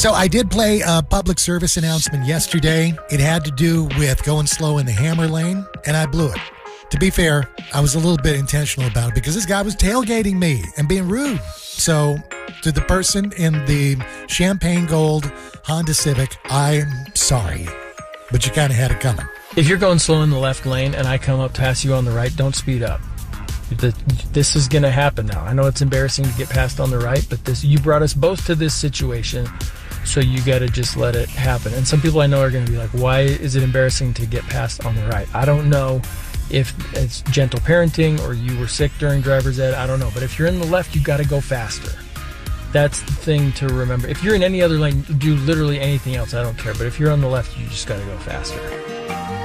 So I did play a public service announcement yesterday. It had to do with going slow in the hammer lane, and I blew it. To be fair, I was a little bit intentional about it because this guy was tailgating me and being rude. So to the person in the champagne gold Honda Civic, I'm sorry, but you kind of had it coming. If you're going slow in the left lane and I come up past you on the right, don't speed up. This is going to happen now. I know it's embarrassing to get past on the right, but you brought us both to this situation, so you got to just let it happen. And some people I know are going to be like, why is it embarrassing to get past on the right? I don't know if it's gentle parenting or you were sick during driver's ed. I don't know. But if you're in the left, you got to go faster. That's the thing to remember. If you're in any other lane, do literally anything else. I don't care. But if you're on the left, you just got to go faster.